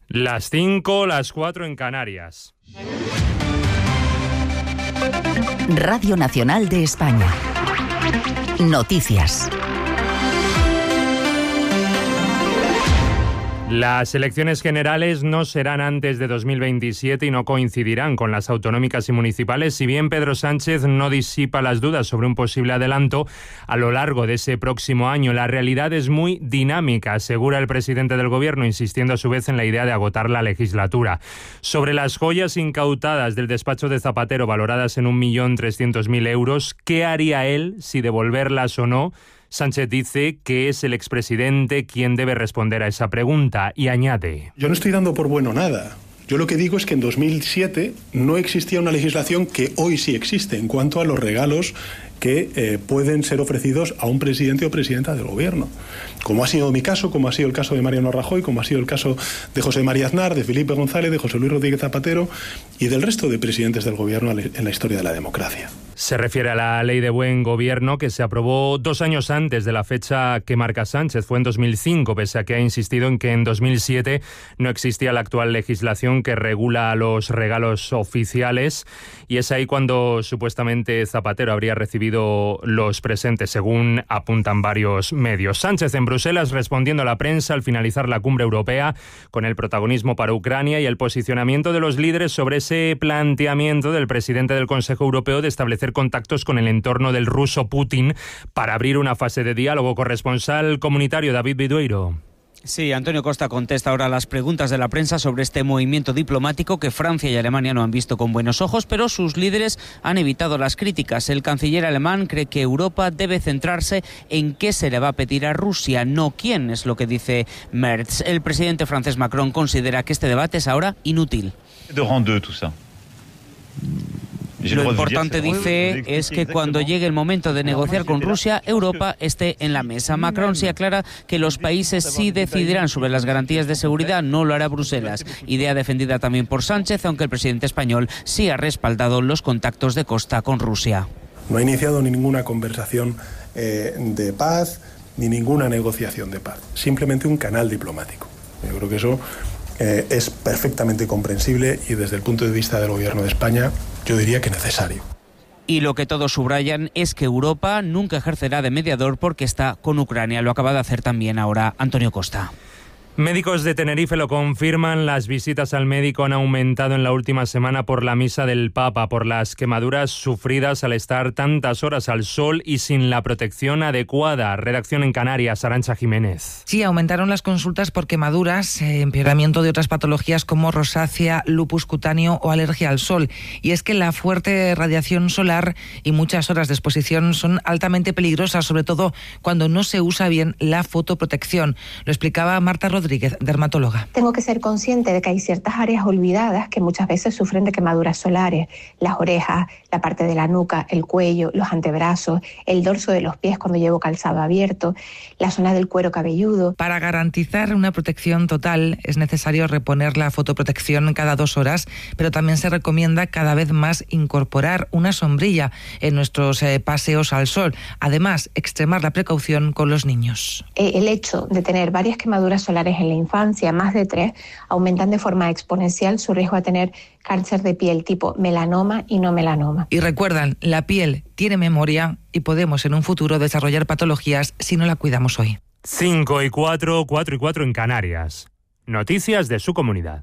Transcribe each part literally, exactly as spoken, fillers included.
Las cinco, las cuatro en Canarias. Radio Nacional de España. Noticias. Las elecciones generales no serán antes de dos mil veintisiete y no coincidirán con las autonómicas y municipales, si bien Pedro Sánchez no disipa las dudas sobre un posible adelanto a lo largo de ese próximo año. La realidad es muy dinámica, asegura el presidente del Gobierno, insistiendo a su vez en la idea de agotar la legislatura. Sobre las joyas incautadas del despacho de Zapatero, valoradas en un millón trescientos mil euros, ¿qué haría él si devolverlas o no? Sánchez dice que es el expresidente quien debe responder a esa pregunta y añade: Yo no estoy dando por bueno nada. Yo lo que digo es que en dos mil siete no existía una legislación que hoy sí existe en cuanto a los regalos que eh, pueden ser ofrecidos a un presidente o presidenta del Gobierno. Como ha sido mi caso, como ha sido el caso de Mariano Rajoy, como ha sido el caso de José María Aznar, de Felipe González, de José Luis Rodríguez Zapatero y del resto de presidentes del Gobierno en la historia de la democracia. Se refiere a la Ley de Buen Gobierno, que se aprobó dos años antes de la fecha que marca Sánchez. Fue en dos mil cinco, pese a que ha insistido en que en dos mil siete no existía la actual legislación que regula los regalos oficiales. Y es ahí cuando supuestamente Zapatero habría recibido los presentes, según apuntan varios medios. Sánchez en Bruselas respondiendo a la prensa al finalizar la cumbre europea, con el protagonismo para Ucrania y el posicionamiento de los líderes sobre ese planteamiento del presidente del Consejo Europeo de establecer contactos con el entorno del ruso Putin para abrir una fase de diálogo. Corresponsal comunitario David Vidueiro. Sí, Antonio Costa contesta ahora las preguntas de la prensa sobre este movimiento diplomático que Francia y Alemania no han visto con buenos ojos, pero sus líderes han evitado las críticas. El canciller alemán cree que Europa debe centrarse en qué se le va a pedir a Rusia, no quién, es lo que dice Merz. El presidente francés Macron considera que este debate es ahora inútil. Lo importante, dice, es que cuando llegue el momento de negociar con Rusia, Europa esté en la mesa. Macron sí aclara que los países sí decidirán sobre las garantías de seguridad, no lo hará Bruselas. Idea defendida también por Sánchez, aunque el presidente español sí ha respaldado los contactos de Costa con Rusia. No ha iniciado ninguna conversación eh, de paz ni ninguna negociación de paz, simplemente un canal diplomático. Yo creo que eso eh, es perfectamente comprensible y desde el punto de vista del Gobierno de España yo diría que necesario. Y lo que todos subrayan es que Europa nunca ejercerá de mediador porque está con Ucrania. Lo acaba de hacer también ahora Antonio Costa. Médicos de Tenerife lo confirman, las visitas al médico han aumentado en la última semana por la misa del Papa, por las quemaduras sufridas al estar tantas horas al sol y sin la protección adecuada. Redacción en Canarias, Arantxa Jiménez. Sí, aumentaron las consultas por quemaduras, eh, empeoramiento de otras patologías como rosácea, lupus cutáneo o alergia al sol. Y es que la fuerte radiación solar y muchas horas de exposición son altamente peligrosas, sobre todo cuando no se usa bien la fotoprotección. Lo explicaba Marta Rodríguez, dermatóloga. Tengo que ser consciente de que hay ciertas áreas olvidadas que muchas veces sufren de quemaduras solares. Las orejas, la parte de la nuca, el cuello, los antebrazos, el dorso de los pies cuando llevo calzado abierto, la zona del cuero cabelludo. Para garantizar una protección total es necesario reponer la fotoprotección cada dos horas, pero también se recomienda cada vez más incorporar una sombrilla en nuestros eh, paseos al sol. Además, extremar la precaución con los niños. El hecho de tener varias quemaduras solares en la infancia, más de tres, aumentan de forma exponencial su riesgo a tener cáncer de piel tipo melanoma y no melanoma. Y recuerdan, la piel tiene memoria y podemos en un futuro desarrollar patologías si no la cuidamos hoy. cinco y cuatro, cuatro y cuatro en Canarias. Noticias de su comunidad.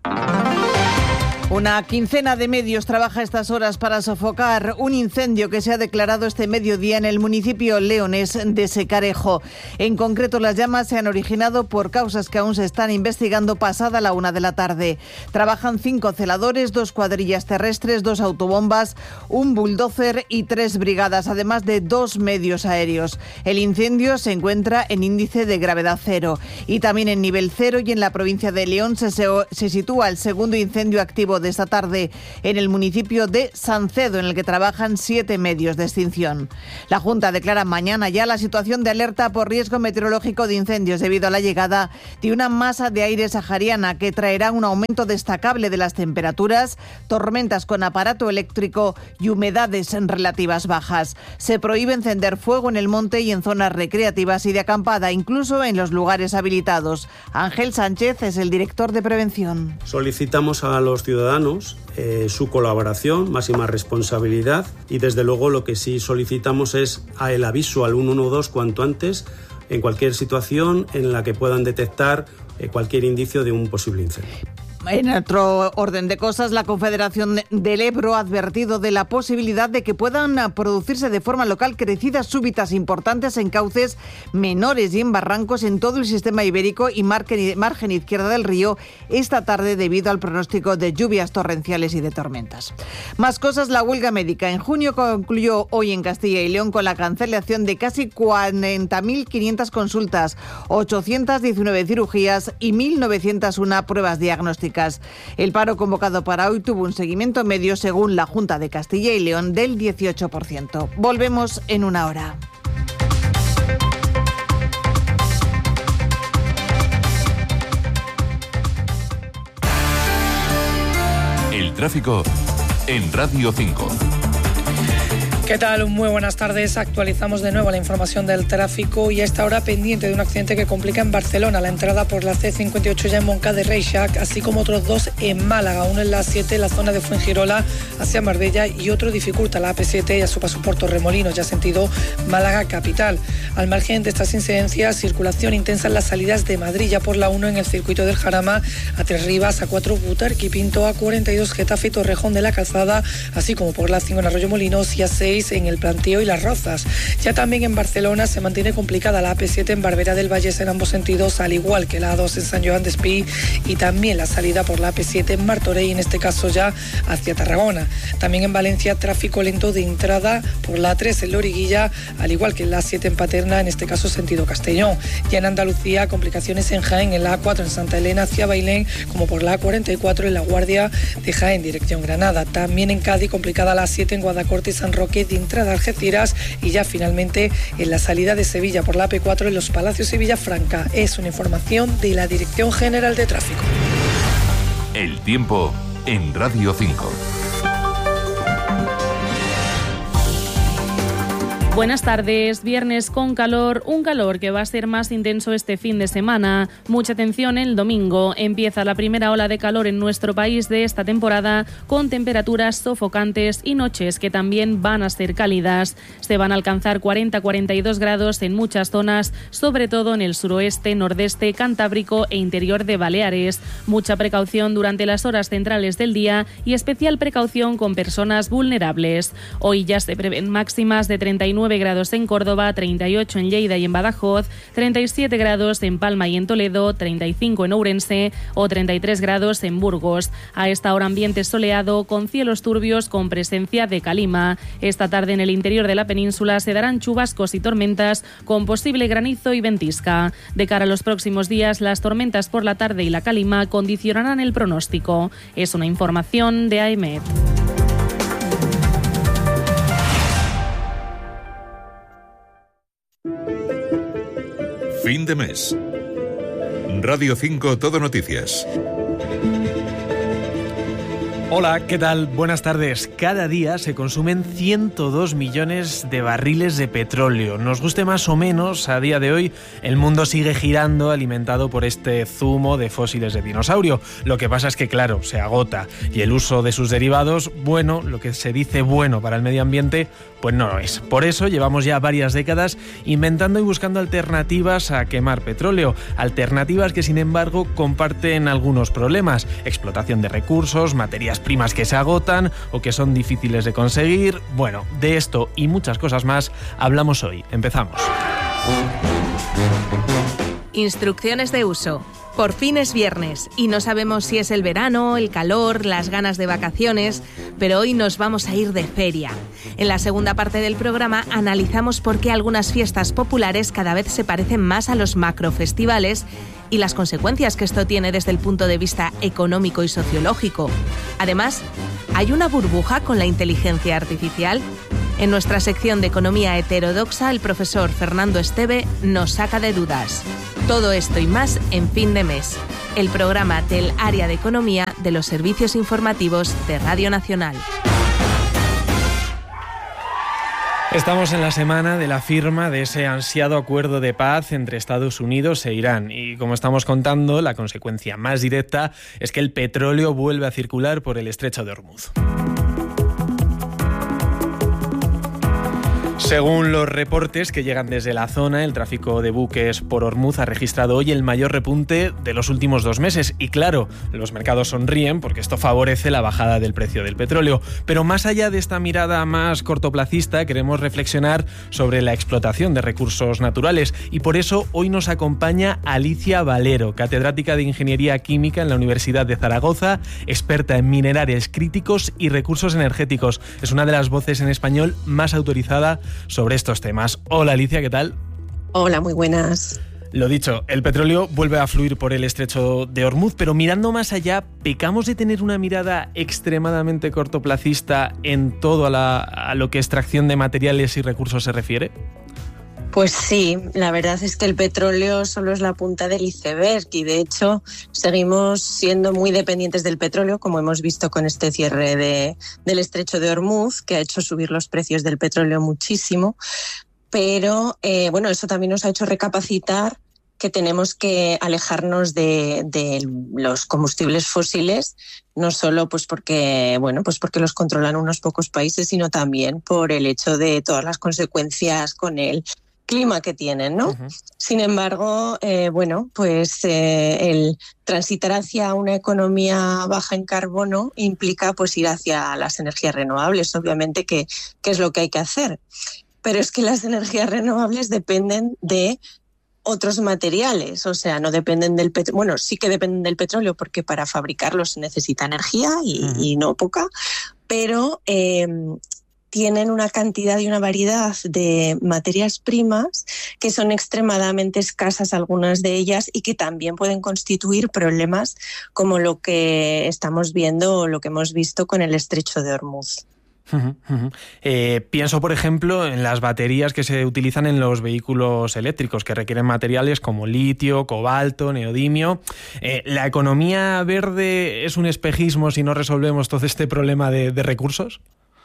Una quincena de medios trabaja estas horas para sofocar un incendio que se ha declarado este mediodía en el municipio leonés de Secarejo. En concreto, las llamas se han originado por causas que aún se están investigando pasada la una de la tarde. Trabajan cinco celadores, dos cuadrillas terrestres, dos autobombas, un bulldozer y tres brigadas, además de dos medios aéreos. El incendio se encuentra en índice de gravedad cero y también en nivel cero, y en la provincia de León se, se, se sitúa el segundo incendio activo de esta tarde en el municipio de Sancedo, en el que trabajan siete medios de extinción. La Junta declara mañana ya la situación de alerta por riesgo meteorológico de incendios debido a la llegada de una masa de aire sahariana que traerá un aumento destacable de las temperaturas, tormentas con aparato eléctrico y humedades relativas bajas. Se prohíbe encender fuego en el monte y en zonas recreativas y de acampada, incluso en los lugares habilitados. Ángel Sánchez es el director de prevención. Solicitamos a los ciudadanos eh, su colaboración, máxima responsabilidad, y desde luego lo que sí solicitamos es a el aviso al ciento doce cuanto antes en cualquier situación en la que puedan detectar eh, cualquier indicio de un posible incendio. En otro orden de cosas, la Confederación del Ebro ha advertido de la posibilidad de que puedan producirse de forma local crecidas súbitas importantes en cauces menores y en barrancos en todo el sistema ibérico y margen izquierda del río esta tarde debido al pronóstico de lluvias torrenciales y de tormentas. Más cosas, la huelga médica en junio concluyó hoy en Castilla y León con la cancelación de casi cuarenta mil quinientas consultas, ochocientas diecinueve cirugías y mil novecientas uno pruebas diagnósticas. El paro convocado para hoy tuvo un seguimiento medio, según la Junta de Castilla y León, del dieciocho por ciento. Volvemos en una hora. El tráfico en Radio cinco. ¿Qué tal? Muy buenas tardes. Actualizamos de nuevo la información del tráfico y a esta hora pendiente de un accidente que complica en Barcelona la entrada por la C cincuenta y ocho ya en Montcada de Reixac, así como otros dos en Málaga, uno en la siete, la zona de Fuengirola hacia Marbella, y otro dificulta la A P siete y a su paso por Torremolinos, ya sentido Málaga capital. Al margen de estas incidencias, circulación intensa en las salidas de Madrid, ya por la uno en el circuito del Jarama, a Tres Rivas, a cuatro Butarque y Pinto, a cuarenta y dos Getafe y Torrejón de la Calzada, así como por la cinco en Arroyo Molinos y a seis en el Plantío y Las Rozas. Ya también en Barcelona se mantiene complicada la A P siete en Barberá del Vallés en ambos sentidos, al igual que la A dos en San Joan d'Espí, y también la salida por la A P siete en Martorell, en este caso ya hacia Tarragona. También en Valencia, tráfico lento de entrada por la A tres en Loriguilla, al igual que en la A siete en Paterna, en este caso sentido Castellón. Ya en Andalucía, complicaciones en Jaén, en la A cuatro en Santa Elena hacia Bailén, como por la A cuarenta y cuatro en La Guardia de Jaén, dirección Granada. También en Cádiz, complicada la A siete en Guadacorte y San Roque, de entrada a Algeciras, y ya finalmente en la salida de Sevilla por la A P cuatro en Los Palacios y Villafranca. Es una información de la Dirección General de Tráfico. El tiempo en Radio cinco. Buenas tardes. Viernes con calor, un calor que va a ser más intenso este fin de semana. Mucha atención el domingo. Empieza la primera ola de calor en nuestro país de esta temporada, con temperaturas sofocantes y noches que también van a ser cálidas. Se van a alcanzar cuarenta a cuarenta y dos grados en muchas zonas, sobre todo en el suroeste, nordeste, cantábrico e interior de Baleares. Mucha precaución durante las horas centrales del día y especial precaución con personas vulnerables. Hoy ya se prevén máximas de treinta y nueve grados en Córdoba, treinta y ocho en Lleida y en Badajoz, treinta y siete grados en Palma y en Toledo, treinta y cinco en Ourense o treinta y tres grados en Burgos. A esta hora ambiente soleado con cielos turbios con presencia de calima. Esta tarde en el interior de la península se darán chubascos y tormentas con posible granizo y ventisca. De cara a los próximos días, las tormentas por la tarde y la calima condicionarán el pronóstico. Es una información de AEMET. Fin de mes. Radio cinco Todo Noticias. Hola, ¿qué tal? Buenas tardes. Cada día se consumen ciento dos millones de barriles de petróleo. Nos guste más o menos, a día de hoy el mundo sigue girando alimentado por este zumo de fósiles de dinosaurio. Lo que pasa es que, claro, se agota y el uso de sus derivados, bueno, lo que se dice bueno para el medio ambiente, pues no lo es. Por eso llevamos ya varias décadas inventando y buscando alternativas a quemar petróleo. Alternativas que, sin embargo, comparten algunos problemas. Explotación de recursos, materias primas que se agotan o que son difíciles de conseguir. Bueno, de esto y muchas cosas más hablamos hoy. Empezamos. Instrucciones de uso. Por fin es viernes y no sabemos si es el verano, el calor, las ganas de vacaciones, pero hoy nos vamos a ir de feria. En la segunda parte del programa analizamos por qué algunas fiestas populares cada vez se parecen más a los macrofestivales y las consecuencias que esto tiene desde el punto de vista económico y sociológico. Además, ¿hay una burbuja con la inteligencia artificial? En nuestra sección de Economía Heterodoxa, el profesor Fernando Esteve nos saca de dudas. Todo esto y más en Fin de Mes, el programa del área de economía de los servicios informativos de Radio Nacional. Estamos en la semana de la firma de ese ansiado acuerdo de paz entre Estados Unidos e Irán y, como estamos contando, la consecuencia más directa es que el petróleo vuelve a circular por el estrecho de Hormuz. Según los reportes que llegan desde la zona, el tráfico de buques por Hormuz ha registrado hoy el mayor repunte de los últimos dos meses. Y claro, los mercados sonríen porque esto favorece la bajada del precio del petróleo. Pero más allá de esta mirada más cortoplacista, queremos reflexionar sobre la explotación de recursos naturales. Y por eso hoy nos acompaña Alicia Valero, catedrática de Ingeniería Química en la Universidad de Zaragoza, experta en minerales críticos y recursos energéticos. Es una de las voces en español más autorizada sobre estos temas. Hola Alicia, ¿qué tal? Hola, muy buenas. Lo dicho, el petróleo vuelve a fluir por el estrecho de Hormuz, pero mirando más allá, ¿pecamos de tener una mirada extremadamente cortoplacista en todo a, la, a lo que extracción de materiales y recursos se refiere? Pues sí, la verdad es que el petróleo solo es la punta del iceberg y de hecho seguimos siendo muy dependientes del petróleo, como hemos visto con este cierre de, del estrecho de Hormuz, que ha hecho subir los precios del petróleo muchísimo, pero eh, bueno, eso también nos ha hecho recapacitar que tenemos que alejarnos de, de los combustibles fósiles, no solo pues porque, bueno, pues porque los controlan unos pocos países, sino también por el hecho de todas las consecuencias con el clima que tienen, ¿no? Uh-huh. Sin embargo, eh, bueno, pues eh, el transitar hacia una economía baja en carbono implica pues ir hacia las energías renovables, obviamente que, que es lo que hay que hacer. Pero es que las energías renovables dependen de otros materiales, o sea, no dependen del petróleo, bueno, sí que dependen del petróleo porque para fabricarlos se necesita energía y, uh-huh. y no poca, pero eh, tienen una cantidad y una variedad de materias primas que son extremadamente escasas, algunas de ellas, y que también pueden constituir problemas como lo que estamos viendo o lo que hemos visto con el estrecho de Hormuz. Uh-huh, uh-huh. Eh, pienso, por ejemplo, en las baterías que se utilizan en los vehículos eléctricos, que requieren materiales como litio, cobalto, neodimio. Eh, ¿La economía verde es un espejismo si no resolvemos todo este problema de, de recursos?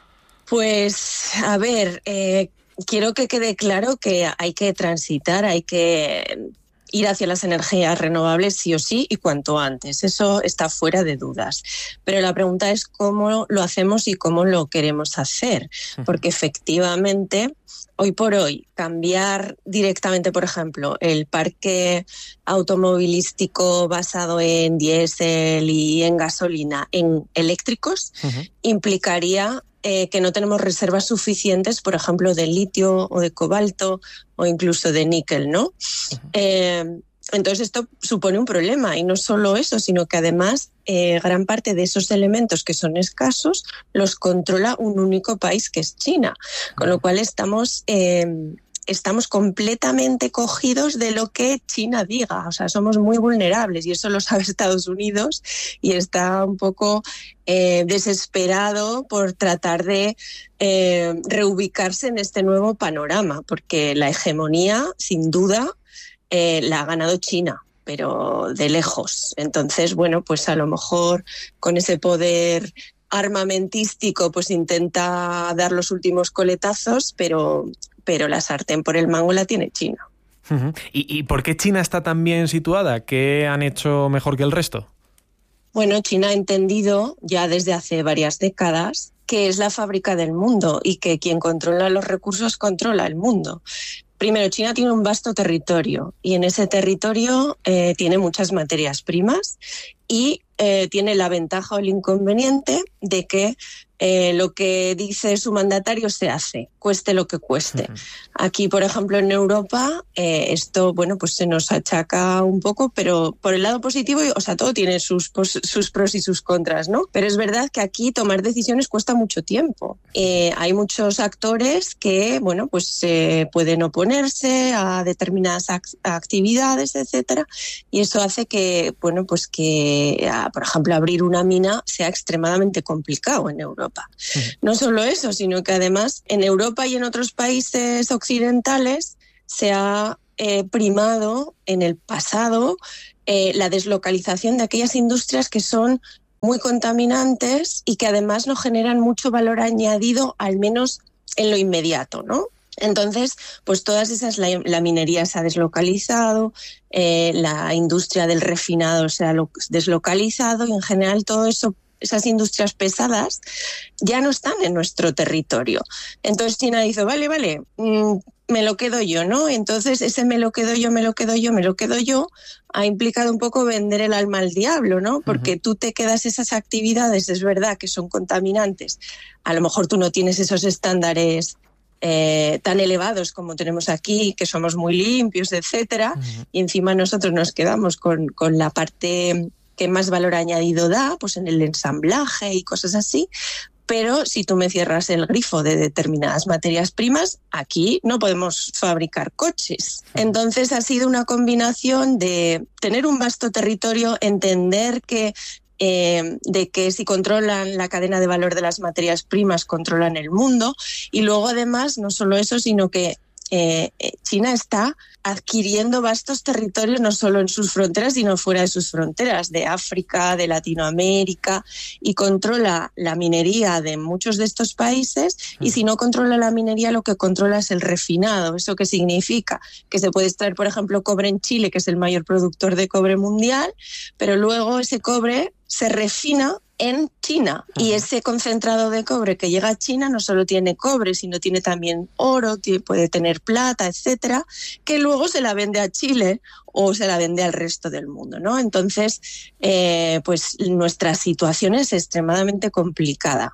Pues, a ver, eh, quiero que quede claro que hay que transitar, hay que ir hacia las energías renovables sí o sí y cuanto antes. Eso está fuera de dudas. Pero la pregunta es cómo lo hacemos y cómo lo queremos hacer. Porque efectivamente, hoy por hoy, cambiar directamente, por ejemplo, el parque automovilístico basado en diésel y en gasolina en eléctricos uh-huh. implicaría Eh, que no tenemos reservas suficientes, por ejemplo, de litio o de cobalto o incluso de níquel, ¿no? Uh-huh. Eh, entonces esto supone un problema y no solo eso, sino que además eh, gran parte de esos elementos que son escasos los controla un único país que es China, uh-huh. con lo cual estamos... Eh, Estamos completamente cogidos de lo que China diga, o sea, somos muy vulnerables y eso lo sabe Estados Unidos y está un poco eh, desesperado por tratar de eh, reubicarse en este nuevo panorama, porque la hegemonía, sin duda, eh, la ha ganado China, pero de lejos. Entonces, bueno, pues a lo mejor con ese poder armamentístico pues intenta dar los últimos coletazos, pero... pero la sartén por el mango la tiene China. Uh-huh. ¿Y, ¿Y por qué China está tan bien situada? ¿Qué han hecho mejor que el resto? Bueno, China ha entendido ya desde hace varias décadas que es la fábrica del mundo y que quien controla los recursos controla el mundo. Primero, China tiene un vasto territorio y en ese territorio eh, tiene muchas materias primas y eh, tiene la ventaja o el inconveniente de que eh, lo que dice su mandatario se hace, cueste lo que cueste. Uh-huh. Aquí, por ejemplo, en Europa, eh, esto, bueno, pues se nos achaca un poco, pero por el lado positivo, o sea, todo tiene sus, pos, sus pros y sus contras, ¿no? Pero es verdad que aquí tomar decisiones cuesta mucho tiempo. Eh, hay muchos actores que, bueno, pues eh, pueden oponerse a determinadas ac- actividades, etcétera, y eso hace que, bueno, pues que, a, por ejemplo, abrir una mina sea extremadamente complicado en Europa. Uh-huh. No solo eso, sino que además en Europa y en otros países occidentales se ha eh, primado en el pasado eh, la deslocalización de aquellas industrias que son muy contaminantes y que además no generan mucho valor añadido, al menos en lo inmediato, ¿no? Entonces, pues todas esas, la, la minería se ha deslocalizado, eh, la industria del refinado se ha lo, deslocalizado y en general todo eso, esas industrias pesadas ya no están en nuestro territorio. Entonces China dice, vale, vale, mmm, me lo quedo yo, ¿no? Entonces ese me lo quedo yo, me lo quedo yo, me lo quedo yo, ha implicado un poco vender el alma al diablo, ¿no? Porque uh-huh. tú te quedas esas actividades, es verdad que son contaminantes, a lo mejor tú no tienes esos estándares Eh, tan elevados como tenemos aquí, que somos muy limpios, etcétera, uh-huh. y encima nosotros nos quedamos con, con la parte que más valor añadido da, pues en el ensamblaje y cosas así, pero si tú me cierras el grifo de determinadas materias primas, aquí no podemos fabricar coches. Entonces ha sido una combinación de tener un vasto territorio, entender que Eh, de que si controlan la cadena de valor de las materias primas, controlan el mundo. Y luego además, no solo eso, sino que eh, China está adquiriendo vastos territorios no solo en sus fronteras, sino fuera de sus fronteras, de África, de Latinoamérica, y controla la minería de muchos de estos países. Y si no controla la minería, lo que controla es el refinado. ¿Eso qué significa? Que se puede extraer, por ejemplo, cobre en Chile, que es el mayor productor de cobre mundial, pero luego ese cobre se refina en China. Y ese concentrado de cobre que llega a China no solo tiene cobre, sino tiene también oro, tiene, puede tener plata, etcétera, que luego se la vende a Chile o se la vende al resto del mundo, ¿no? Entonces, eh, pues nuestra situación es extremadamente complicada.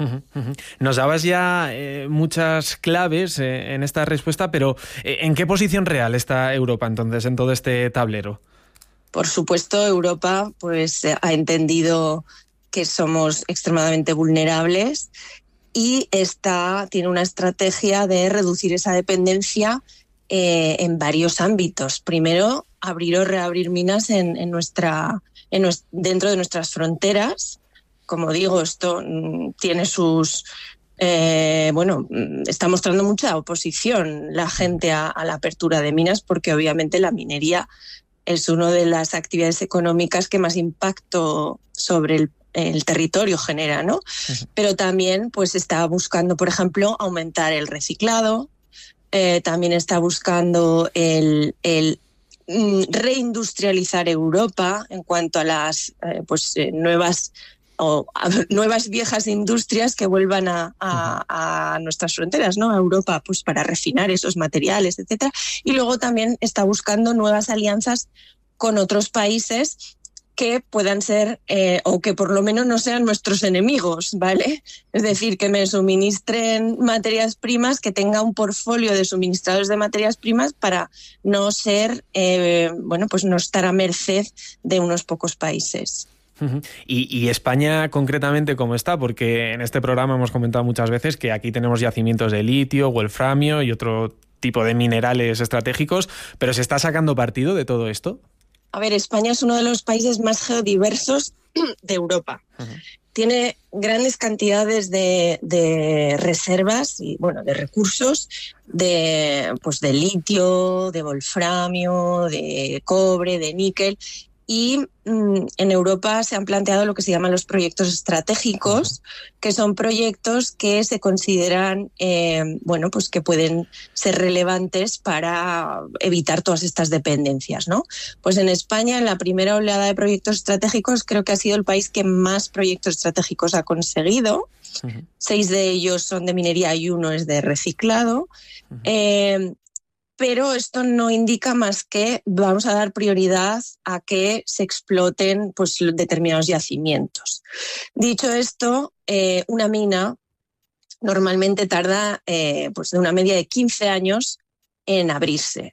Nos dabas ya eh, muchas claves eh, en esta respuesta, pero eh, ¿en qué posición real está Europa entonces en todo este tablero? Por supuesto, Europa pues ha entendido que somos extremadamente vulnerables y está, tiene una estrategia de reducir esa dependencia eh, en varios ámbitos. Primero, abrir o reabrir minas en, en nuestra, en nues, dentro de nuestras fronteras. Como digo, esto mm, tiene sus... Eh, bueno, está mostrando mucha oposición la gente a, a la apertura de minas, porque obviamente la minería es una de las actividades económicas que más impacto sobre el, el territorio genera, ¿no? Uh-huh. Pero también pues está buscando, por ejemplo, aumentar el reciclado, eh, también está buscando el, el mm, reindustrializar Europa en cuanto a las eh, pues eh, nuevas o a nuevas viejas industrias que vuelvan a, a, a nuestras fronteras, ¿no? A Europa, pues para refinar esos materiales, etcétera. Y luego también está buscando nuevas alianzas con otros países que puedan ser, eh, o que por lo menos no sean nuestros enemigos, ¿vale? Es decir, que me suministren materias primas, que tenga un portfolio de suministradores de materias primas para no ser, eh, bueno, pues no estar a merced de unos pocos países. ¿Y, y España concretamente cómo está? Porque en este programa hemos comentado muchas veces que aquí tenemos yacimientos de litio, wolframio y otro tipo de minerales estratégicos, pero ¿se está sacando partido de todo esto? A ver, España es uno de los países más geodiversos de Europa. Uh-huh. Tiene grandes cantidades de, de reservas y, bueno, de recursos de, pues de litio, de wolframio, de cobre, de níquel. Y mmm, en Europa se han planteado lo que se llaman los proyectos estratégicos, que son proyectos que se consideran, eh, bueno, pues que pueden ser relevantes para evitar todas estas dependencias, ¿no? Pues en España, en la primera oleada de proyectos estratégicos, creo que ha sido el país que más proyectos estratégicos ha conseguido. Uh-huh. Seis de ellos son de minería y uno es de reciclado. Uh-huh. Eh, pero esto no indica más que vamos a dar prioridad a que se exploten pues, determinados yacimientos. Dicho esto, eh, una mina normalmente tarda eh, pues, de una media de quince años en abrirse.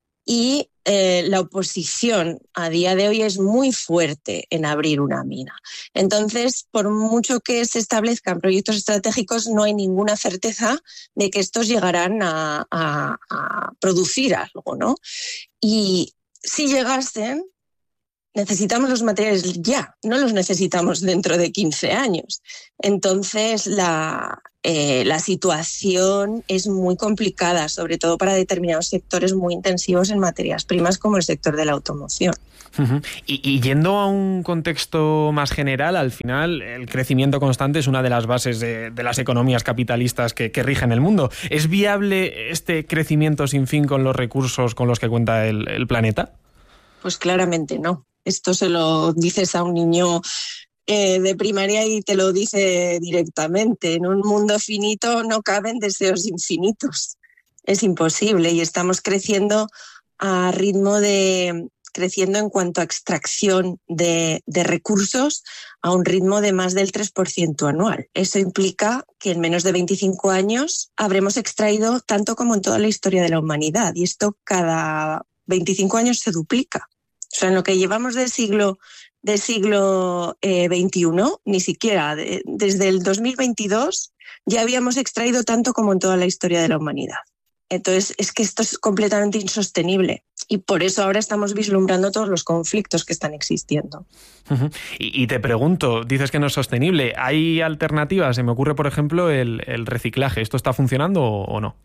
Y eh, la oposición a día de hoy es muy fuerte en abrir una mina. Entonces, por mucho que se establezcan proyectos estratégicos, no hay ninguna certeza de que estos llegarán a, a, a producir algo, ¿no? Y si llegasen, necesitamos los materiales ya, no los necesitamos dentro de quince años. Entonces, la, eh, la situación es muy complicada, sobre todo para determinados sectores muy intensivos en materias primas como el sector de la automoción. Uh-huh. Y, y yendo a un contexto más general, al final el crecimiento constante es una de las bases de, de las economías capitalistas que, que rigen el mundo. ¿Es viable este crecimiento sin fin con los recursos con los que cuenta el, el planeta? Pues claramente no. Esto se lo dices a un niño eh, de primaria y te lo dice directamente. En un mundo finito no caben deseos infinitos. Es imposible y estamos creciendo a ritmo de... creciendo en cuanto a extracción de, de recursos a un ritmo de más del tres por ciento anual. Eso implica que en menos de veinticinco años habremos extraído tanto como en toda la historia de la humanidad y esto cada veinticinco años se duplica. O sea, en lo que llevamos del siglo, del siglo eh, veintiuno, ni siquiera de, desde el dos mil veintidós ya habíamos extraído tanto como en toda la historia de la humanidad. Entonces, es que esto es completamente insostenible y por eso ahora estamos vislumbrando todos los conflictos que están existiendo. Uh-huh. Y, y te pregunto, dices que no es sostenible. ¿Hay alternativas? Se me ocurre, por ejemplo, el, el reciclaje. ¿Esto está funcionando o, o no?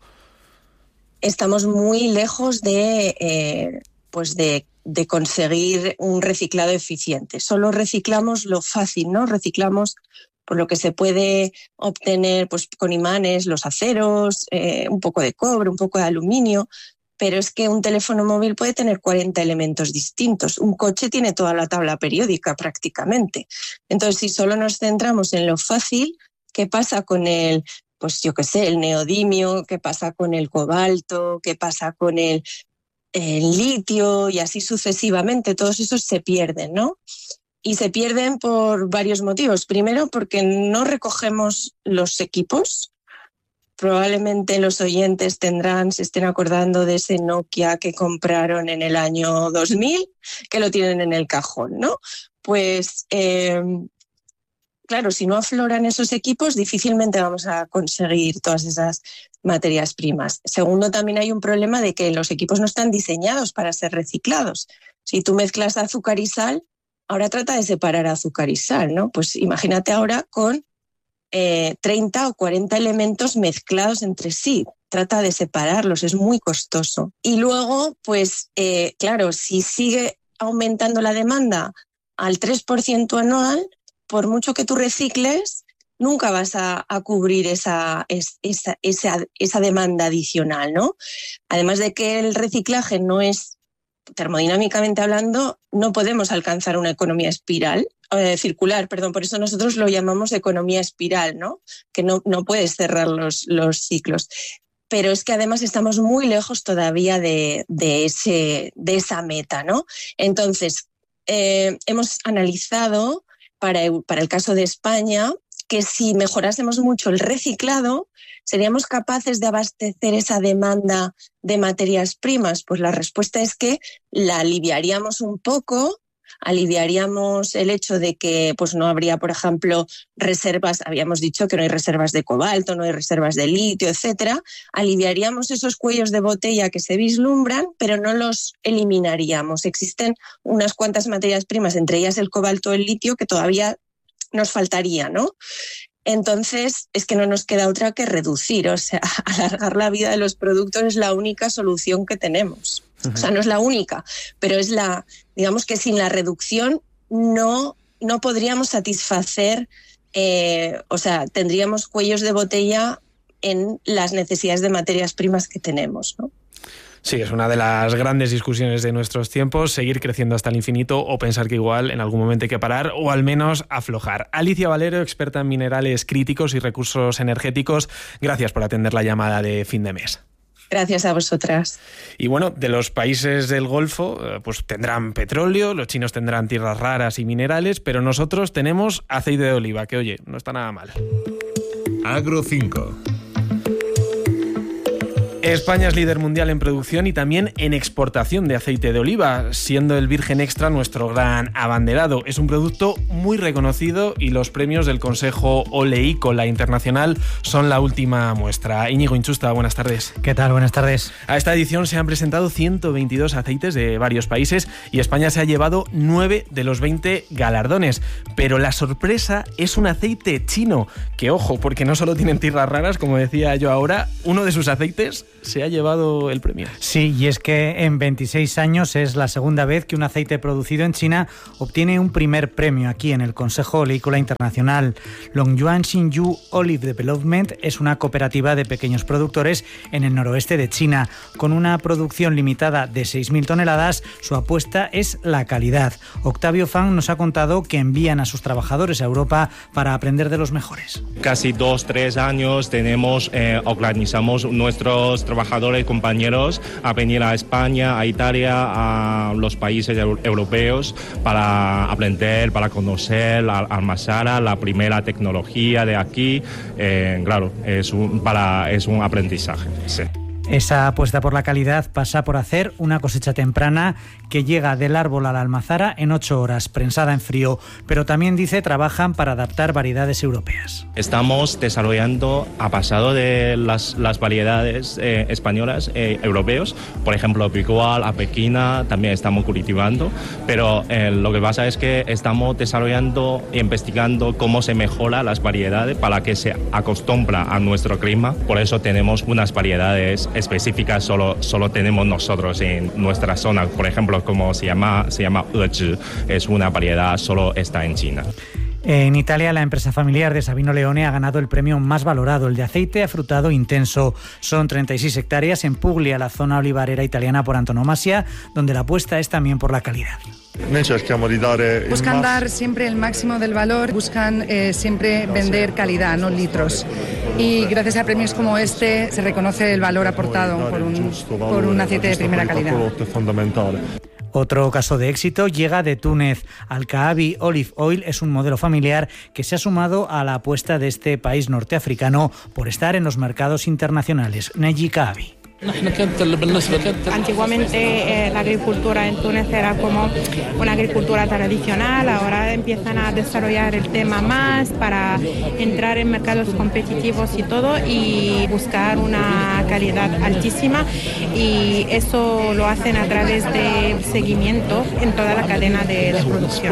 Estamos muy lejos de, eh, pues de, de conseguir un reciclado eficiente. Solo reciclamos lo fácil, ¿no? Reciclamos por lo que se puede obtener pues, con imanes, los aceros, eh, un poco de cobre, un poco de aluminio, pero es que un teléfono móvil puede tener cuarenta elementos distintos. Un coche tiene toda la tabla periódica prácticamente. Entonces, si solo nos centramos en lo fácil, ¿qué pasa con el, pues yo qué sé, el neodimio? ¿Qué pasa con el cobalto? ¿Qué pasa con el, el litio? Y así sucesivamente, todos esos se pierden, ¿no? Y se pierden por varios motivos. Primero, porque no recogemos los equipos. Probablemente los oyentes tendrán, se estén acordando de ese Nokia que compraron en el año dos mil, que lo tienen en el cajón, ¿no? Pues, eh, claro, si no afloran esos equipos, difícilmente vamos a conseguir todas esas materias primas. Segundo, también hay un problema de que los equipos no están diseñados para ser reciclados. Si tú mezclas azúcar y sal, ahora trata de separar azúcar y sal, ¿no? Pues imagínate ahora con eh, treinta o cuarenta elementos mezclados entre sí. Trata de separarlos, es muy costoso. Y luego, pues eh, claro, si sigue aumentando la demanda al tres por ciento anual, por mucho que tú recicles, nunca vas a, a cubrir esa, esa, esa, esa demanda adicional, ¿no? Además de que el reciclaje no es, termodinámicamente hablando, no podemos alcanzar una economía espiral, eh, circular, perdón, por eso nosotros lo llamamos economía espiral, ¿no? Que no, no puedes cerrar los, los ciclos. Pero es que además estamos muy lejos todavía de, de, ese, de esa meta, ¿no? Entonces, eh, hemos analizado para, para el caso de España que si mejorásemos mucho el reciclado, ¿seríamos capaces de abastecer esa demanda de materias primas? Pues la respuesta es que la aliviaríamos un poco, aliviaríamos el hecho de que pues no habría, por ejemplo, reservas, habíamos dicho que no hay reservas de cobalto, no hay reservas de litio, etcétera. Aliviaríamos esos cuellos de botella que se vislumbran, pero no los eliminaríamos. Existen unas cuantas materias primas, entre ellas el cobalto, el litio, que todavía nos faltaría, ¿no? Entonces, es que no nos queda otra que reducir, o sea, alargar la vida de los productos es la única solución que tenemos. Uh-huh. O sea, no es la única, pero es la, digamos que sin la reducción no, no podríamos satisfacer, eh, o sea, tendríamos cuellos de botella en las necesidades de materias primas que tenemos, ¿no? Sí, es una de las grandes discusiones de nuestros tiempos, seguir creciendo hasta el infinito o pensar que igual en algún momento hay que parar o al menos aflojar. Alicia Valero, experta en minerales críticos y recursos energéticos, gracias por atender la llamada de fin de mes. Gracias a vosotras. Y bueno, de los países del Golfo, pues tendrán petróleo, los chinos tendrán tierras raras y minerales, pero nosotros tenemos aceite de oliva, que oye, no está nada mal. Agro cinco. España es líder mundial en producción y también en exportación de aceite de oliva, siendo el virgen extra nuestro gran abanderado. Es un producto muy reconocido y los premios del Consejo Oleícola Internacional son la última muestra. Íñigo Inchusta, buenas tardes. ¿Qué tal? Buenas tardes. A esta edición se han presentado ciento veintidós aceites de varios países y España se ha llevado nueve de los veinte galardones. Pero la sorpresa es un aceite chino, que ojo, porque no solo tienen tierras raras, como decía yo ahora, uno de sus aceites se ha llevado el premio. Sí, y es que en veintiséis años es la segunda vez que un aceite producido en China obtiene un primer premio aquí en el Consejo Oleícola Internacional. Longyuan Xinyu Olive Development es una cooperativa de pequeños productores en el noroeste de China. Con una producción limitada de seis mil toneladas, su apuesta es la calidad. Octavio Fang nos ha contado que envían a sus trabajadores a Europa para aprender de los mejores. Casi dos, tres años tenemos, eh, organizamos nuestros trabajadores, compañeros, a venir a España, a Italia, a los países europeos para aprender, para conocer la Almazara, la primera tecnología de aquí. Eh, claro, es un, para, es un aprendizaje, sí. Esa apuesta por la calidad pasa por hacer una cosecha temprana que llega del árbol a la almazara en ocho horas, prensada en frío, pero también dice trabajan para adaptar variedades europeas. Estamos desarrollando, a pasado de las, las variedades eh, españolas, eh, europeos, por ejemplo, Picual, a Pequina, también estamos cultivando, pero eh, lo que pasa es que estamos desarrollando e investigando cómo se mejora las variedades para que se acostumbra a nuestro clima, por eso tenemos unas variedades específicas solo, solo tenemos nosotros en nuestra zona. Por ejemplo, como se llama, se llama Ezhi, es una variedad, solo está en China. En Italia, la empresa familiar de Sabino Leone ha ganado el premio más valorado, el de aceite afrutado intenso. Son treinta y seis hectáreas en Puglia, la zona olivarera italiana por antonomasia, donde la apuesta es también por la calidad. Buscan dar siempre el máximo del valor, buscan eh, siempre vender calidad, no litros. Y gracias a premios como este se reconoce el valor aportado por un, por un aceite de primera calidad. Otro caso de éxito llega de Túnez. Al-Kaabi Olive Oil es un modelo familiar que se ha sumado a la apuesta de este país norteafricano por estar en los mercados internacionales. Neji Kaabi. Antiguamente eh, la agricultura en Túnez era como una agricultura tradicional, ahora empiezan a desarrollar el tema más para entrar en mercados competitivos y todo y buscar una calidad altísima, y eso lo hacen a través de seguimiento en toda la cadena de, de producción.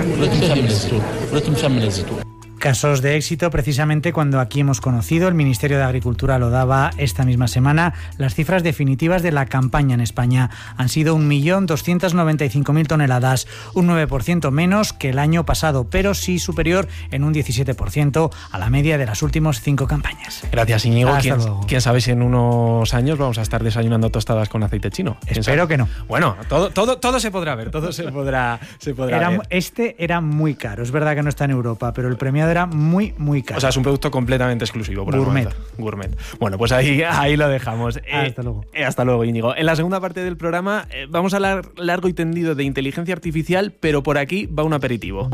Casos de éxito precisamente cuando aquí hemos conocido, el Ministerio de Agricultura lo daba esta misma semana, las cifras definitivas de la campaña en España. Han sido un millón doscientas noventa y cinco mil toneladas, un nueve por ciento menos que el año pasado, pero sí superior en un diecisiete por ciento a la media de las últimas cinco campañas. Gracias, Íñigo. Hasta ¿Quién, luego. ¿Quién sabe si en unos años vamos a estar desayunando tostadas con aceite chino? Espero que no. Bueno, todo, todo, todo se podrá ver, todo se podrá, se podrá era, ver. Este era muy caro, es verdad que no está en Europa, pero el premiado era muy, muy caro. O sea, es un producto completamente exclusivo. Por Gourmet. El momento. Gourmet. Bueno, pues ahí, ahí lo dejamos. Hasta eh, luego. Eh, hasta luego, Íñigo. En la segunda parte del programa eh, vamos a hablar largo y tendido de inteligencia artificial, pero por aquí va un aperitivo.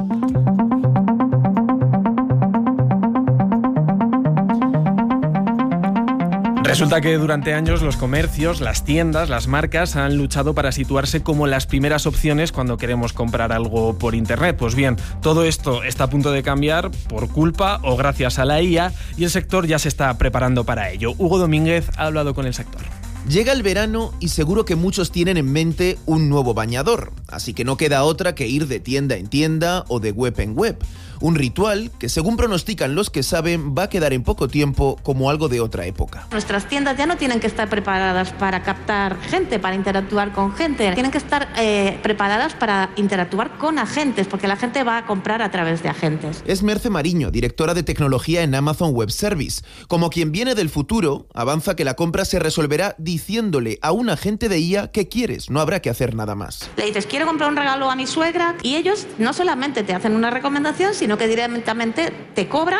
Resulta que durante años los comercios, las tiendas, las marcas han luchado para situarse como las primeras opciones cuando queremos comprar algo por internet. Pues bien, todo esto está a punto de cambiar por culpa o gracias a la I A, y el sector ya se está preparando para ello. Hugo Domínguez ha hablado con el sector. Llega el verano y seguro que muchos tienen en mente un nuevo bañador, así que no queda otra que ir de tienda en tienda o de web en web. Un ritual que, según pronostican los que saben, va a quedar en poco tiempo como algo de otra época. Nuestras tiendas ya no tienen que estar preparadas para captar gente, para interactuar con gente. Tienen que estar eh, preparadas para interactuar con agentes, porque la gente va a comprar a través de agentes. Es Merce Mariño, directora de tecnología en Amazon Web Service. Como quien viene del futuro, avanza que la compra se resolverá diciéndole a un agente de I A qué quieres, no habrá que hacer nada más. Le dices, quiero comprar un regalo a mi suegra, y ellos no solamente te hacen una recomendación, sino que directamente te cobran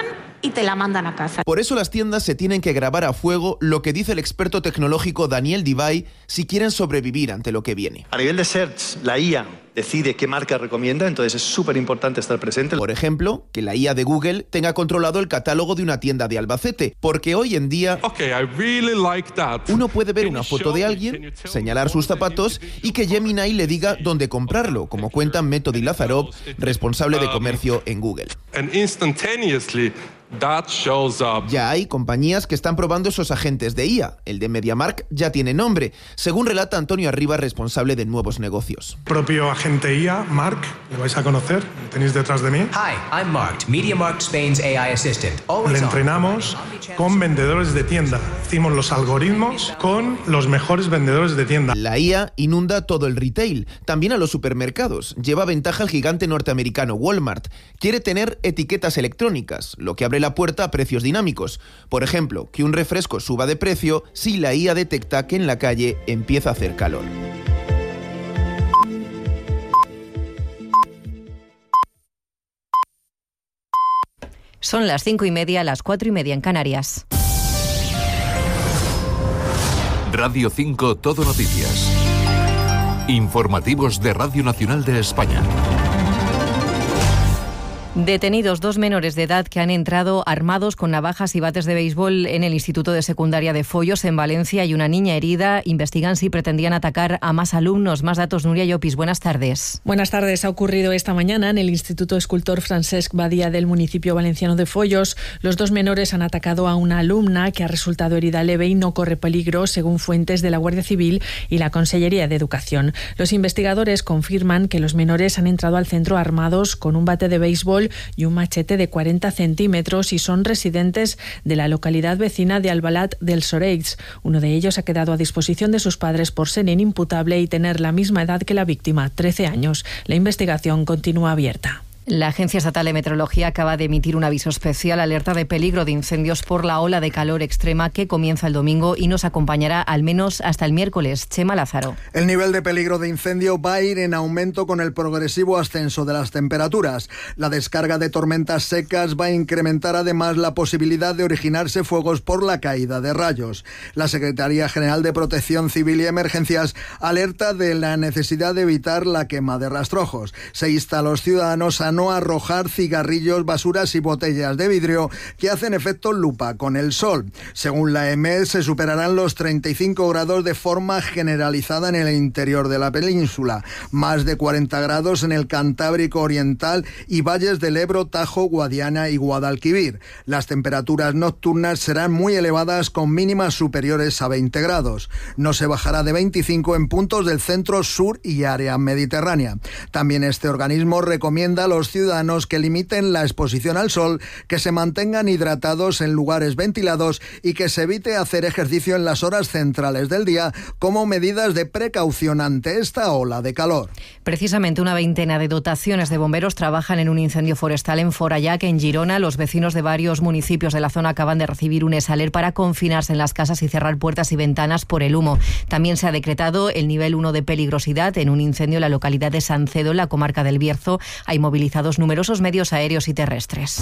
y te la mandan a casa. Por eso las tiendas se tienen que grabar a fuego lo que dice el experto tecnológico Daniel Divay si quieren sobrevivir ante lo que viene. A nivel de search, la I A decide qué marca recomienda, entonces es súper importante estar presente. Por ejemplo, que la I A de Google tenga controlado el catálogo de una tienda de Albacete, porque hoy en día okay, I really like that. Uno puede ver una foto de alguien, señalar sus zapatos y que Gemini le diga dónde comprarlo, como cuenta Metodi Lazarov, responsable de comercio en Google. And instantaneously that shows up. Ya hay compañías que están probando esos agentes de I A. El de MediaMarkt ya tiene nombre, según relata Antonio Arriba, responsable de nuevos negocios. Propio agente I A, Mark, le vais a conocer, tenéis detrás de mí. Hi, I'm Mark, MediaMarkt Spain's A I assistant. Le entrenamos con vendedores de tienda. Hicimos los algoritmos con los mejores vendedores de tienda. La I A inunda todo el retail, también a los supermercados. Lleva ventaja el gigante norteamericano Walmart. Quiere tener etiquetas electrónicas, lo que abre la puerta a precios dinámicos. Por ejemplo, que un refresco suba de precio si la I A detecta que en la calle empieza a hacer calor. Son las cinco y media, las cuatro y media en Canarias. Radio cinco Todo Noticias. Informativos de Radio Nacional de España. Detenidos dos menores de edad que han entrado armados con navajas y bates de béisbol en el Instituto de Secundaria de Follos, en Valencia, y una niña herida. Investigan si pretendían atacar a más alumnos. Más datos, Nuria Llopis. Buenas tardes. Buenas tardes. Ha ocurrido esta mañana en el Instituto Escultor Francesc Badia del municipio valenciano de Follos. Los dos menores han atacado a una alumna que ha resultado herida leve y no corre peligro, según fuentes de la Guardia Civil y la Consellería de Educación. Los investigadores confirman que los menores han entrado al centro armados con un bate de béisbol y un machete de cuarenta centímetros y son residentes de la localidad vecina de Albalat del Soreig. Uno de ellos ha quedado a disposición de sus padres por ser inimputable y tener la misma edad que la víctima, trece años. La investigación continúa abierta. La Agencia Estatal de Meteorología acaba de emitir un aviso especial, alerta de peligro de incendios por la ola de calor extrema que comienza el domingo y nos acompañará al menos hasta el miércoles. Chema Lázaro. El nivel de peligro de incendio va a ir en aumento con el progresivo ascenso de las temperaturas. La descarga de tormentas secas va a incrementar además la posibilidad de originarse fuegos por la caída de rayos. La Secretaría General de Protección Civil y Emergencias alerta de la necesidad de evitar la quema de rastrojos. Se insta a los ciudadanos a no arrojar cigarrillos, basuras y botellas de vidrio que hacen efecto lupa con el sol. Según la E M E, se superarán los treinta y cinco grados de forma generalizada en el interior de la península, más de cuarenta grados en el Cantábrico Oriental y valles del Ebro, Tajo, Guadiana y Guadalquivir. Las temperaturas nocturnas serán muy elevadas con mínimas superiores a veinte grados. No se bajará de veinticinco en puntos del centro, sur y área mediterránea. También este organismo recomienda a los ciudadanos que limiten la exposición al sol, que se mantengan hidratados en lugares ventilados y que se evite hacer ejercicio en las horas centrales del día como medidas de precaución ante esta ola de calor. Precisamente una veintena de dotaciones de bomberos trabajan en un incendio forestal en Forallac, en Girona. Los vecinos de varios municipios de la zona acaban de recibir un esaler para confinarse en las casas y cerrar puertas y ventanas por el humo. También se ha decretado el nivel uno de peligrosidad en un incendio en la localidad de Sancedo, en la comarca del Bierzo. Hay movilizados numerosos medios aéreos y terrestres.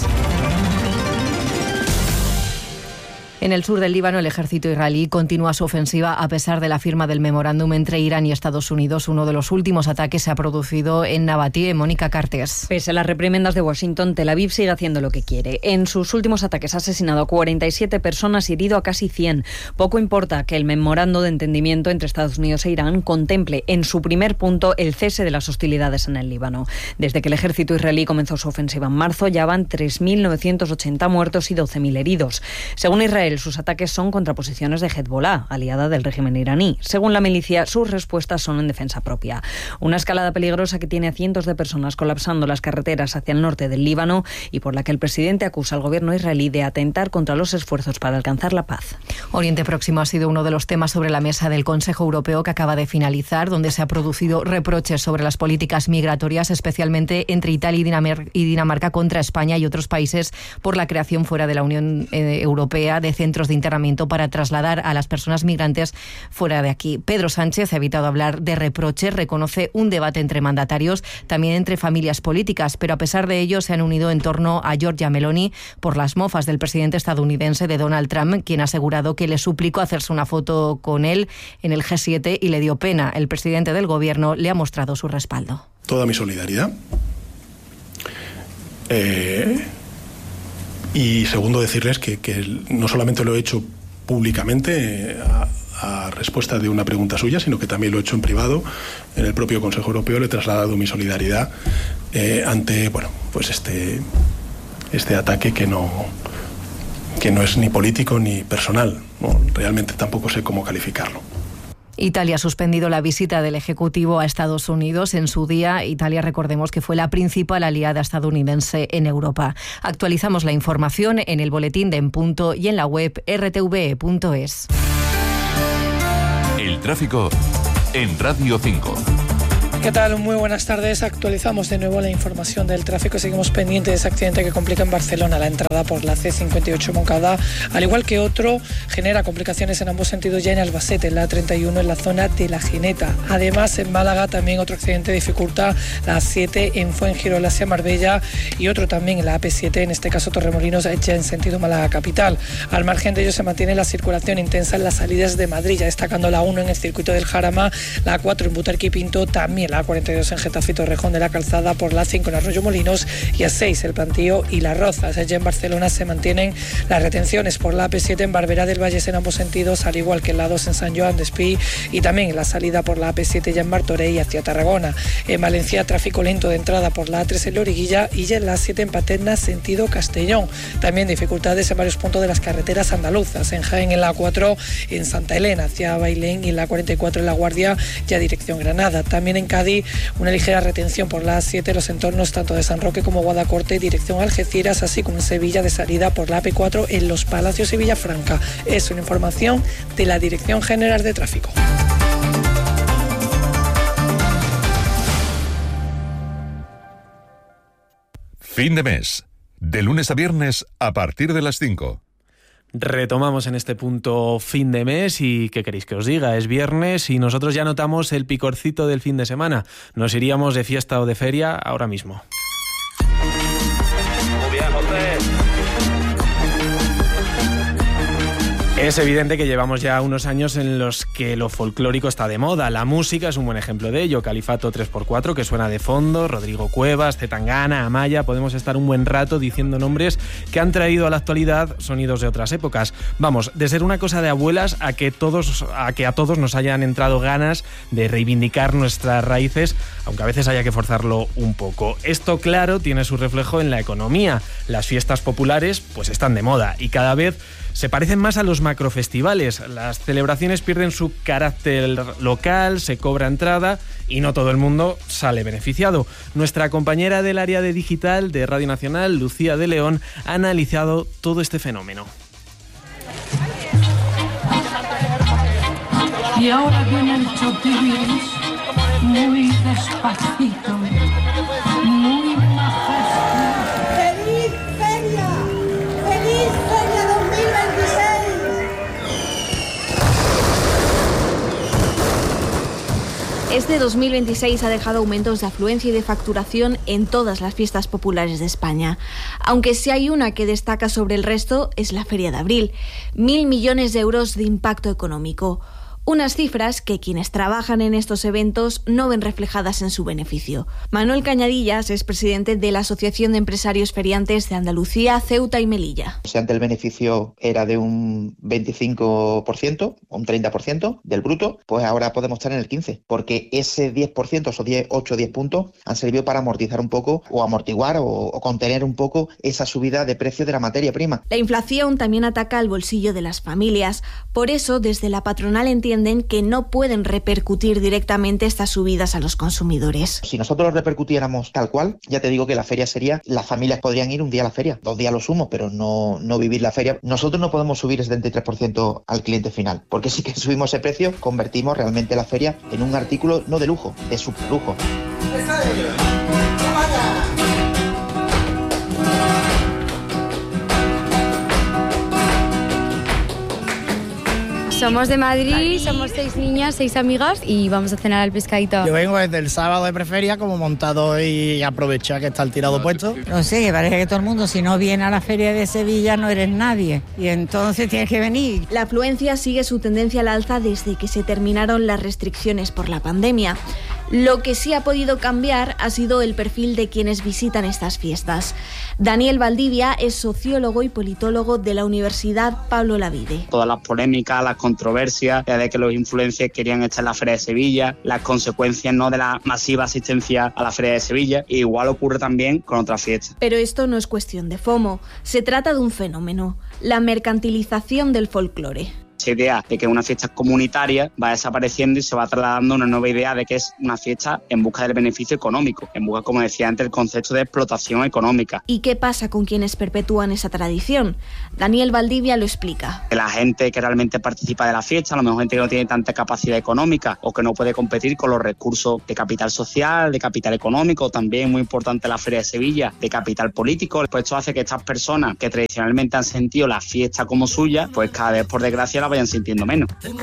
En el sur del Líbano, el ejército israelí continúa su ofensiva a pesar de la firma del memorándum entre Irán y Estados Unidos. Uno de los últimos ataques se ha producido en Nabatí, en Mónica Cartes. Pese a las reprimendas de Washington, Tel Aviv sigue haciendo lo que quiere. En sus últimos ataques ha asesinado a cuarenta y siete personas y herido a casi cien. Poco importa que el memorando de entendimiento entre Estados Unidos e Irán contemple en su primer punto el cese de las hostilidades en el Líbano. Desde que el ejército israelí comenzó su ofensiva en marzo, ya van tres mil novecientos ochenta muertos y doce mil heridos. Según Israel, sus ataques son contra posiciones de Hezbollah, aliada del régimen iraní. Según la milicia, sus respuestas son en defensa propia. Una escalada peligrosa que tiene a cientos de personas colapsando las carreteras hacia el norte del Líbano y por la que el presidente acusa al gobierno israelí de atentar contra los esfuerzos para alcanzar la paz. Oriente Próximo ha sido uno de los temas sobre la mesa del Consejo Europeo que acaba de finalizar, donde se ha producido reproches sobre las políticas migratorias, especialmente entre Italia y Dinamarca, y Dinamarca contra España y otros países por la creación fuera de la Unión eh, Europea de centros de internamiento para trasladar a las personas migrantes fuera de aquí. Pedro Sánchez ha evitado hablar de reproches, reconoce un debate entre mandatarios, también entre familias políticas, pero a pesar de ello se han unido en torno a Giorgia Meloni por las mofas del presidente estadounidense de Donald Trump, quien ha asegurado que le suplicó hacerse una foto con él en el G siete y le dio pena. El presidente del gobierno le ha mostrado su respaldo. Toda mi solidaridad. Eh, y segundo, decirles que, que no solamente lo he hecho públicamente a, a respuesta de una pregunta suya, sino que también lo he hecho en privado. En el propio Consejo Europeo le he trasladado mi solidaridad eh, ante bueno, pues este, este ataque que no, que no es ni político ni personal, ¿no? Realmente tampoco sé cómo calificarlo. Italia ha suspendido la visita del Ejecutivo a Estados Unidos. En su día, Italia, recordemos que fue la principal aliada estadounidense en Europa. Actualizamos la información en el boletín de En Punto y en la web erre te ve punto es. El tráfico en Radio cinco. ¿Qué tal? Muy buenas tardes. Actualizamos de nuevo la información del tráfico. Seguimos pendientes de ese accidente que complica en Barcelona la entrada por la ce cincuenta y ocho Moncada, al igual que otro, genera complicaciones en ambos sentidos ya en Albacete, en la treinta y uno en la zona de La Gineta. Además, en Málaga también otro accidente dificulta la A siete en Fuengirola hacia Marbella y otro también en la A P siete, en este caso Torremolinos, ya en sentido Málaga capital. Al margen de ello se mantiene la circulación intensa en las salidas de Madrid, ya destacando la uno en el circuito del Jarama, la A cuatro en Butarque y Pinto, también la A cuarenta y dos en Getafe y Torrejón de la Calzada, por la A cinco en Arroyo Molinos y A seis el Plantío y Las Rozas. Allí en Barcelona se mantienen las retenciones por la A P siete en Barberá del Vallès en ambos sentidos, al igual que en la dos en San Joan de Espí y también en la salida por la A P siete ya en Martorell hacia Tarragona. En Valencia, tráfico lento de entrada por la A tres en Loriguilla y ya en la A siete en Paterna sentido Castellón. También dificultades en varios puntos de las carreteras andaluzas. En Jaén en la A cuatro en Santa Elena hacia Bailén y en la cuarenta y cuatro en La Guardia ya dirección Granada. También en Cádiz una ligera retención por la A siete, los entornos tanto de San Roque como Guadacorte, dirección Algeciras, así como en Sevilla de salida por la A P cuatro en Los Palacios y Villafranca. Es una información de la Dirección General de Tráfico. Fin de mes. De lunes a viernes a partir de las cinco. Retomamos en este punto fin de mes y ¿qué queréis que os diga? Es viernes y nosotros ya notamos el picorcito del fin de semana. Nos iríamos de fiesta o de feria ahora mismo. Muy bien, José. Es evidente que llevamos ya unos años en los que lo folclórico está de moda. La música es un buen ejemplo de ello. Califato tres por cuatro, que suena de fondo, Rodrigo Cuevas, Zetangana, Amaya. Podemos estar un buen rato diciendo nombres que han traído a la actualidad sonidos de otras épocas. Vamos, de ser una cosa de abuelas a que, todos, a que a todos nos hayan entrado ganas de reivindicar nuestras raíces, aunque a veces haya que forzarlo un poco. Esto, claro, tiene su reflejo en la economía. Las fiestas populares pues están de moda y cada vez se parecen más a los macrofestivales. Las celebraciones pierden su carácter local, se cobra entrada y no todo el mundo sale beneficiado. Nuestra compañera del área de digital de Radio Nacional, Lucía de León, ha analizado todo este fenómeno. Y ahora viene el chotiris, muy despacito, muy majestuoso. ¡Feliz feria! ¡Feliz feria dos mil veintiséis! Este dos mil veintiséis ha dejado aumentos de afluencia y de facturación en todas las fiestas populares de España. Aunque si hay una que destaca sobre el resto es la Feria de Abril. Mil millones de euros de impacto económico. Unas cifras que quienes trabajan en estos eventos no ven reflejadas en su beneficio. Manuel Cañadillas es presidente de la Asociación de Empresarios Feriantes de Andalucía, Ceuta y Melilla. Si antes el beneficio era de un veinticinco por ciento o un treinta por ciento del bruto, pues ahora podemos estar en el quince por ciento, porque ese diez por ciento, esos diez, ocho o diez puntos, han servido para amortizar un poco o amortiguar o, o contener un poco esa subida de precio de la materia prima. La inflación también ataca al bolsillo de las familias. Por eso, desde la patronal entienden que no pueden repercutir directamente estas subidas a los consumidores. Si nosotros lo repercutiéramos tal cual, ya te digo que la feria sería, las familias podrían ir un día a la feria, dos días lo sumo, pero no, no vivir la feria. Nosotros no podemos subir el setenta y tres por ciento al cliente final, porque si que subimos ese precio, convertimos realmente la feria en un artículo no de lujo, de superlujo. Somos de Madrid, somos seis niñas, seis amigas y vamos a cenar al pescadito. Yo vengo desde el sábado de preferia como montado y aprovechar que está el tirado puesto. No sé, que parece que todo el mundo, si no viene a la feria de Sevilla no eres nadie y entonces tienes que venir. La afluencia sigue su tendencia al alza desde que se terminaron las restricciones por la pandemia. Lo que sí ha podido cambiar ha sido el perfil de quienes visitan estas fiestas. Daniel Valdivia es sociólogo y politólogo de la Universidad Pablo Olavide. Todas las polémicas, las controversias de que los influencers querían estar en la Feria de Sevilla, las consecuencias no de la masiva asistencia a la Feria de Sevilla, e igual ocurre también con otras fiestas. Pero esto no es cuestión de FOMO, se trata de un fenómeno, la mercantilización del folclore. Esa idea de que una fiesta comunitaria va desapareciendo y se va trasladando una nueva idea de que es una fiesta en busca del beneficio económico, en busca, como decía antes, del concepto de explotación económica. ¿Y qué pasa con quienes perpetúan esa tradición? Daniel Valdivia lo explica. La gente que realmente participa de la fiesta, a lo mejor gente que no tiene tanta capacidad económica o que no puede competir con los recursos de capital social, de capital económico, también muy importante la Feria de Sevilla, de capital político. Pues esto hace que estas personas que tradicionalmente han sentido la fiesta como suya, pues cada vez por desgracia la vayan sintiendo menos.